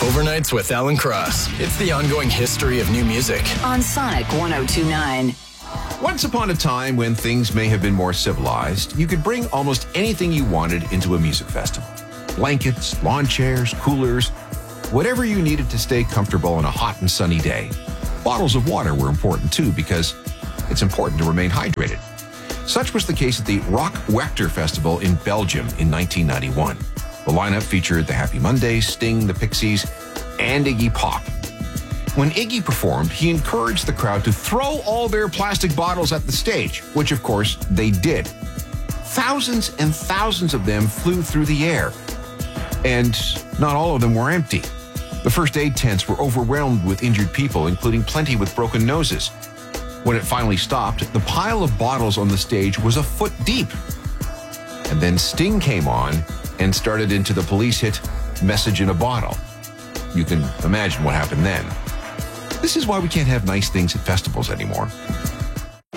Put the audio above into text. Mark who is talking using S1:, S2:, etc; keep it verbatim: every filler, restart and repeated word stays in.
S1: Overnights with Alan Cross. It's the ongoing history of new music.
S2: On Sonic one oh two point nine.
S3: Once upon a time when things may have been more civilized, you could bring almost anything you wanted into a music festival. Blankets, lawn chairs, coolers, whatever you needed to stay comfortable on a hot and sunny day. Bottles of water were important too because it's important to remain hydrated. Such was the case at the Rock Werchter Festival in Belgium in nineteen ninety-one. The lineup featured the Happy Mondays, Sting, the Pixies, and Iggy Pop. When Iggy performed, he encouraged the crowd to throw all their plastic bottles at the stage, which of course they did. Thousands and thousands of them flew through the air, and not all of them were empty. The first aid tents were overwhelmed with injured people, including plenty with broken noses. When it finally stopped, the pile of bottles on the stage was a foot deep. And then Sting came on and started into the police hit Message in a Bottle. You can imagine what happened then. This is why we can't have nice things at festivals anymore.